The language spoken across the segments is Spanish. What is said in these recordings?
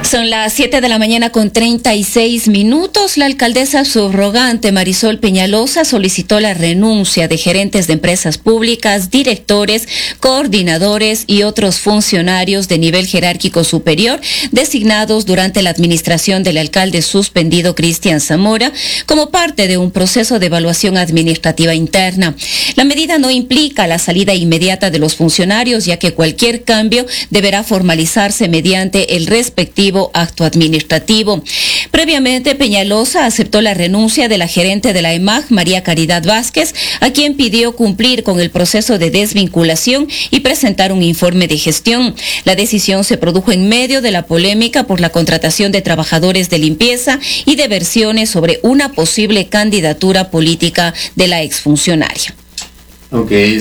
Son las 7 de la mañana con 36 minutos. La alcaldesa subrogante Marisol Peñalosa solicitó la renuncia de gerentes de empresas públicas, directores, coordinadores y otros funcionarios de nivel jerárquico superior designados durante la administración del alcalde suspendido Cristian Zamora como parte de un proceso de evaluación administrativa interna. La medida no implica la salida inmediata de los funcionarios, ya que cualquier cambio deberá formalizarse mediante el respectivo acto administrativo. Previamente, Peñalosa aceptó la renuncia de la gerente de la EMAG, María Caridad Vázquez, a quien pidió cumplir con el proceso de desvinculación y presentar un informe de gestión. La decisión se produjo en medio de la polémica por la contratación de trabajadores de limpieza y de versiones sobre una posible candidatura política de la exfuncionaria. Aunque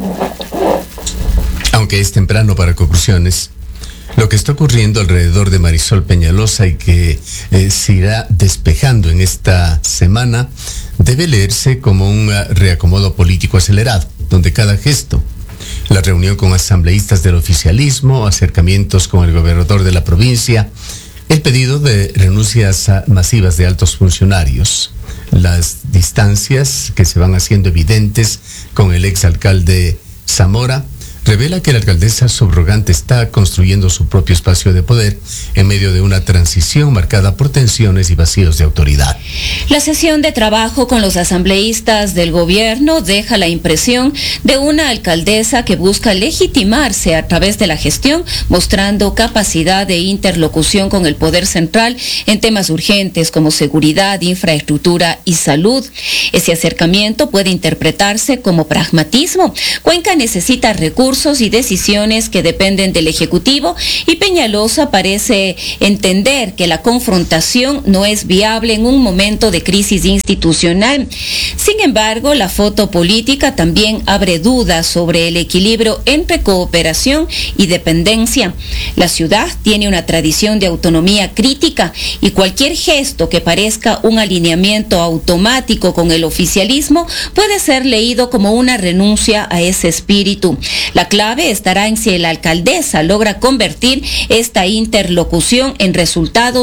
es temprano para conclusiones, lo que está ocurriendo alrededor de Marisol Peñalosa y que se irá despejando en esta semana debe leerse como un reacomodo político acelerado, donde cada gesto, la reunión con asambleístas del oficialismo, acercamientos con el gobernador de la provincia, el pedido de renuncias masivas de altos funcionarios, las distancias que se van haciendo evidentes con el exalcalde Zamora, revela que la alcaldesa subrogante está construyendo su propio espacio de poder en medio de una transición marcada por tensiones y vacíos de autoridad. La sesión de trabajo con los asambleístas del gobierno deja la impresión de una alcaldesa que busca legitimarse a través de la gestión, mostrando capacidad de interlocución con el poder central en temas urgentes como seguridad, infraestructura y salud. Ese acercamiento puede interpretarse como pragmatismo. Cuenca necesita recursos y decisiones que dependen del Ejecutivo, y Peñalosa parece entender que la confrontación no es viable en un momento de crisis institucional. Sin embargo, la foto política también abre dudas sobre el equilibrio entre cooperación y dependencia. La ciudad tiene una tradición de autonomía crítica y cualquier gesto que parezca un alineamiento automático con el oficialismo puede ser leído como una renuncia a ese espíritu. La clave estará en si la alcaldesa logra convertir esta interlocución en resultados